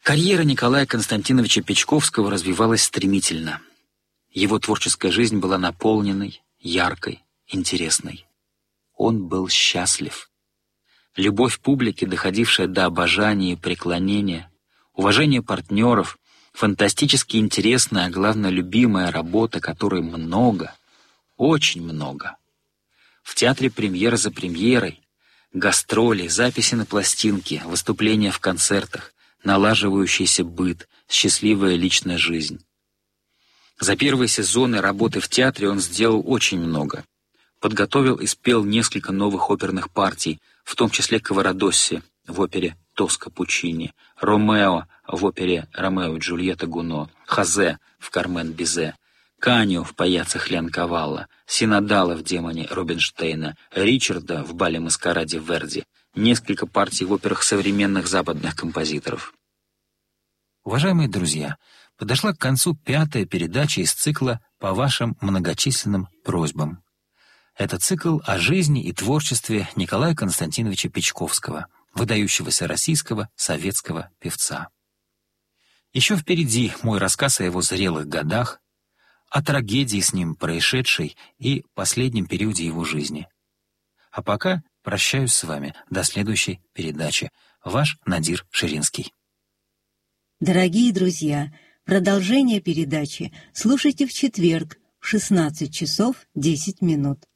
Карьера Николая Константиновича Печковского развивалась стремительно. Его творческая жизнь была наполненной, яркой, интересной. Он был счастлив. Любовь публики, доходившая до обожания и преклонения, уважение партнеров, фантастически интересная, а главное, любимая работа, которой много, очень много. В театре премьера за премьерой, гастроли, записи на пластинки, выступления в концертах, налаживающийся быт, счастливая личная жизнь. За первые сезоны работы в театре он сделал очень много. Подготовил и спел несколько новых оперных партий, в том числе Каварадосси в опере «Тоска Пуччини», Ромео в опере «Ромео и Джульетта» Гуно, Хозе в «Кармен Бизе», Канью в «Паяццо Леонкавалло», Синодала в «Демоне» Рубинштейна, Ричарда в «Бале Маскараде» Верди, несколько партий в операх современных западных композиторов. Уважаемые друзья, подошла к концу 5-я передача из цикла «По вашим многочисленным просьбам». Это цикл о жизни и творчестве Николая Константиновича Печковского, выдающегося российского советского певца. Еще впереди мой рассказ о его зрелых годах, о трагедии с ним происшедшей и последнем периоде его жизни. А пока прощаюсь с вами до следующей передачи. Ваш Надир Ширинский. Дорогие друзья, продолжение передачи слушайте в четверг в 16 часов 10 минут.